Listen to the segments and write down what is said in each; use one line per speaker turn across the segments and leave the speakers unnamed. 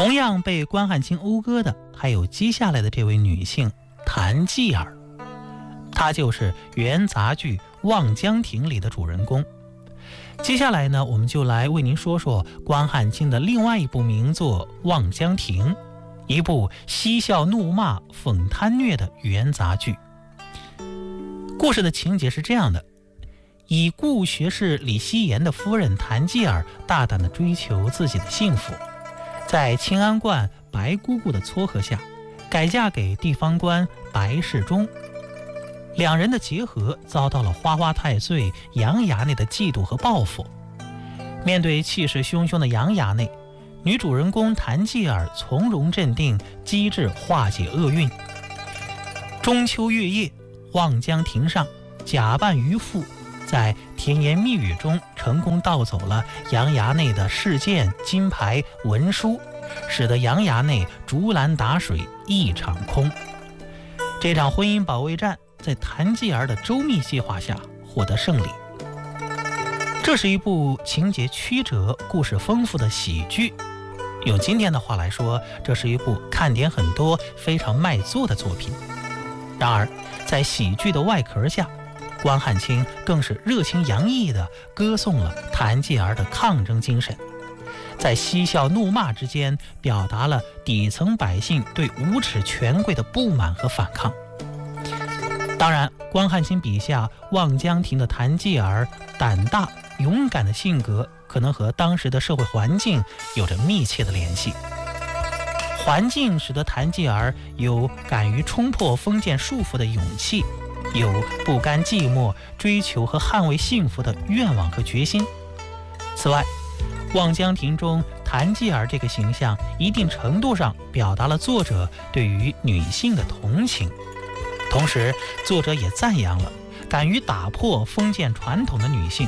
同样被关汉卿讴歌的还有接下来的这位女性谭继儿，她就是元杂剧《望江亭》里的主人公。接下来呢，我们就来为您说说关汉卿的另外一部名作《望江亭》，一部嬉笑怒骂讽贪虐的元杂剧。故事的情节是这样的：已故学士李希言的夫人谭继儿大胆地追求自己的幸福，在清安观白姑姑的撮合下，改嫁给地方官白世忠。两人的结合遭到了花花太岁杨衙内的嫉妒和报复。面对气势汹汹的杨衙内，女主人公谭继儿从容镇定，机智化解厄运。中秋月夜，望江亭上，假扮渔妇，在甜言蜜语中成功盗走了杨衙内的饰件、金牌、文书，使得杨衙内竹篮打水一场空。这场婚姻保卫战在谭继儿的周密计划下获得胜利。这是一部情节曲折、故事丰富的喜剧。用今天的话来说，这是一部看点很多、非常卖座的作品。然而，在喜剧的外壳下，关汉卿更是热情洋溢地歌颂了谭继儿的抗争精神，在嬉笑怒骂之间表达了底层百姓对无耻权贵的不满和反抗。当然，关汉卿笔下望江亭的谭继儿胆大勇敢的性格，可能和当时的社会环境有着密切的联系。环境使得谭继儿有敢于冲破封建束缚的勇气，有不甘寂寞、追求和捍卫幸福的愿望和决心。此外，望江亭中谭继儿这个形象一定程度上表达了作者对于女性的同情，同时作者也赞扬了敢于打破封建传统的女性。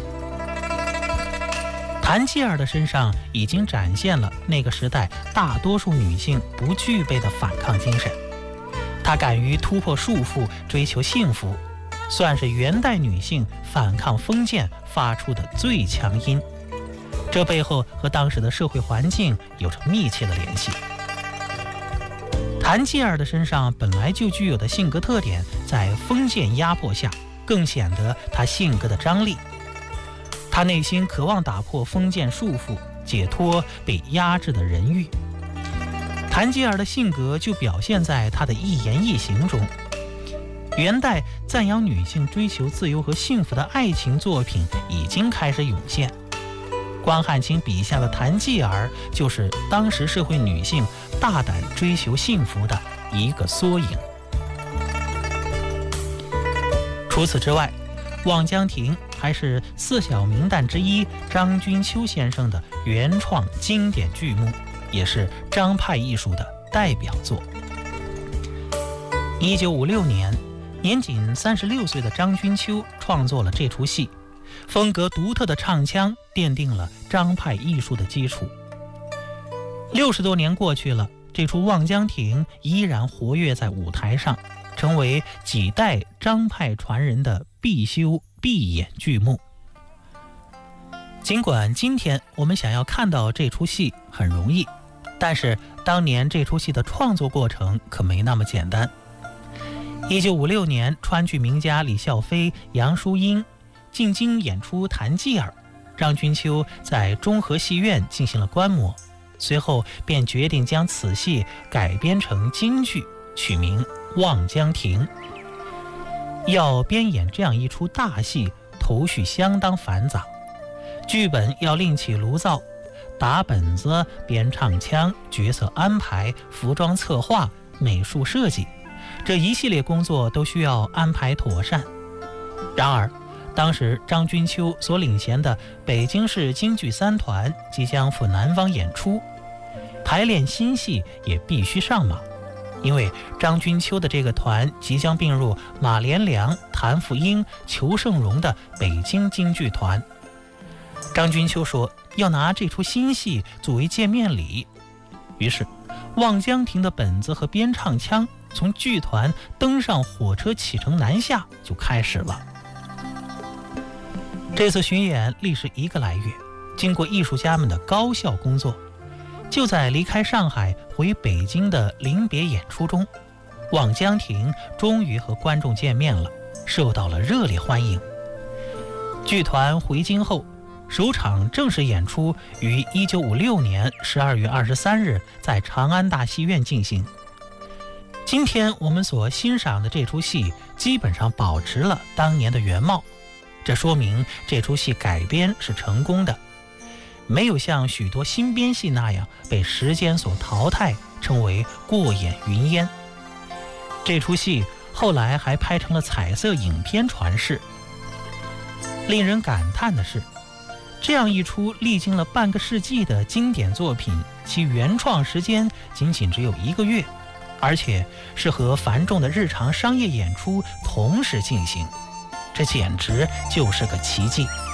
谭继儿的身上已经展现了那个时代大多数女性不具备的反抗精神，她敢于突破束缚，追求幸福，算是元代女性反抗封建发出的最强音。这背后和当时的社会环境有着密切的联系。谭继儿的身上本来就具有的性格特点，在封建压迫下更显得她性格的张力。她内心渴望打破封建束缚，解脱被压制的人欲。谭继儿的性格就表现在她的一言一行中。元代赞扬女性追求自由和幸福的爱情作品已经开始涌现。关汉卿笔下的谭继儿就是当时社会女性大胆追求幸福的一个缩影。除此之外，望江亭还是四小名旦之一张君秋先生的原创经典剧目，也是张派艺术的代表作。1956年，年仅36岁的张君秋创作了这出戏，风格独特的唱腔奠定了张派艺术的基础。60多年过去了，这出《望江亭》依然活跃在舞台上，成为几代张派传人的必修必演剧目。尽管今天我们想要看到这出戏很容易，但是当年这出戏的创作过程可没那么简单。1956年，川剧名家李孝飞、杨淑英进京演出谭继儿，张君秋在中和戏院进行了观摩，随后便决定将此戏改编成京剧，取名《望江亭》。要编演这样一出大戏，头绪相当繁杂，剧本要另起炉灶，打本子、编唱腔、角色安排、服装策划、美术设计，这一系列工作都需要安排妥善。然而当时张君秋所领衔的北京市京剧3团即将赴南方演出，排练新戏也必须上马，因为张君秋的这个团即将并入马连良、谭富英、裘盛戎的北京京剧团。张君秋说要拿这出新戏作为见面礼，于是望江亭的本子和编唱腔从剧团登上火车启程南下就开始了。这次巡演历时1个来月，经过艺术家们的高效工作， 就在离开上海回北京的临别演出中，望江亭终于和观众见面了，受到了热烈欢迎。剧团回京后，首场正式演出于1956年12月23日在长安大戏院进行。今天我们所欣赏的这出戏基本上保持了当年的原貌，这说明这出戏改编是成功的，没有像许多新编戏那样被时间所淘汰，称为过眼云烟。这出戏后来还拍成了彩色影片传世。令人感叹的是，这样一出历经了半个世纪的经典作品，其原创时间仅只有1个月，而且是和繁重的日常商业演出同时进行，这简直就是个奇迹。